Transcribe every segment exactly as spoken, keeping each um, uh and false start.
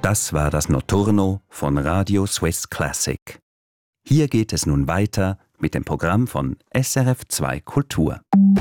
Das war das Notturno von Radio Swiss Classic. Hier geht es nun weiter mit dem Programm von S R F zwei Kultur.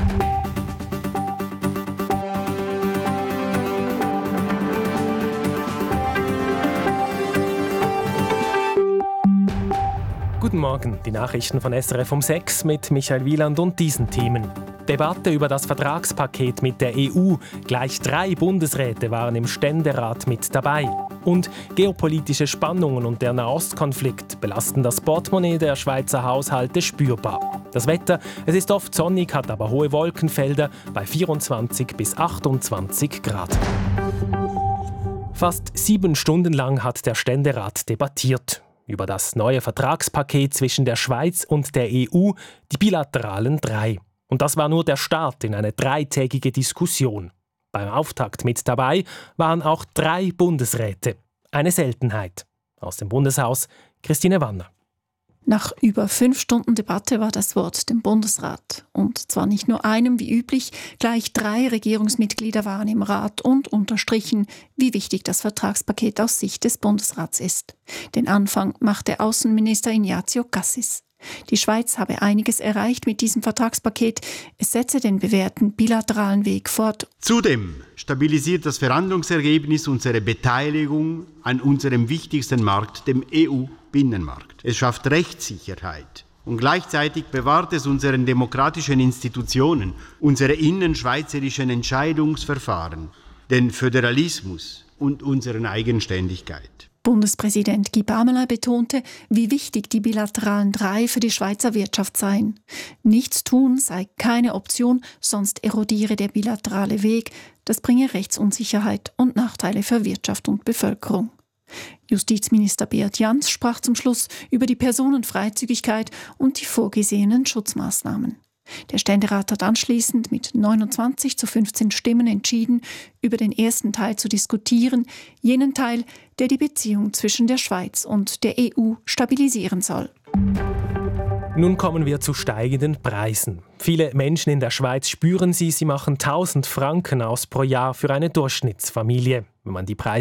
Guten Morgen, die Nachrichten von S R F um sechs mit Michael Wieland und diesen Themen. Debatte über das Vertragspaket mit der E U. Gleich drei Bundesräte waren im Ständerat mit dabei. Und geopolitische Spannungen und der Nahostkonflikt belasten das Portemonnaie der Schweizer Haushalte spürbar. Das Wetter, es ist oft sonnig, hat aber hohe Wolkenfelder bei vierundzwanzig bis achtundzwanzig Grad. Fast sieben Stunden lang hat der Ständerat debattiert über das neue Vertragspaket zwischen der Schweiz und der E U, die bilateralen drei. Und das war nur der Start in eine dreitägige Diskussion. Beim Auftakt mit dabei waren auch drei Bundesräte. Eine Seltenheit. Aus dem Bundeshaus Christine Wanner. Nach über fünf Stunden Debatte war das Wort dem Bundesrat. Und zwar nicht nur einem wie üblich, gleich drei Regierungsmitglieder waren im Rat und unterstrichen, wie wichtig das Vertragspaket aus Sicht des Bundesrats ist. Den Anfang machte Außenminister Ignazio Cassis. Die Schweiz habe einiges erreicht mit diesem Vertragspaket. Es setze den bewährten bilateralen Weg fort. Zudem stabilisiert das Verhandlungsergebnis unsere Beteiligung an unserem wichtigsten Markt, dem E U-Binnenmarkt. Es schafft Rechtssicherheit und gleichzeitig bewahrt es unseren demokratischen Institutionen, unsere innenschweizerischen Entscheidungsverfahren, den Föderalismus und unsere Eigenständigkeit. Bundespräsident Guy Parmelin betonte, wie wichtig die bilateralen drei für die Schweizer Wirtschaft seien. Nichts tun sei keine Option, sonst erodiere der bilaterale Weg. Das bringe Rechtsunsicherheit und Nachteile für Wirtschaft und Bevölkerung. Justizminister Beat Jans sprach zum Schluss über die Personenfreizügigkeit und die vorgesehenen Schutzmaßnahmen. Der Ständerat hat anschließend mit neunundzwanzig zu fünfzehn Stimmen entschieden, über den ersten Teil zu diskutieren, jenen Teil, der die Beziehung zwischen der Schweiz und der E U stabilisieren soll. Nun kommen wir zu steigenden Preisen. Viele Menschen in der Schweiz spüren sie, sie machen tausend Franken aus pro Jahr für eine Durchschnittsfamilie. Wenn man die Preise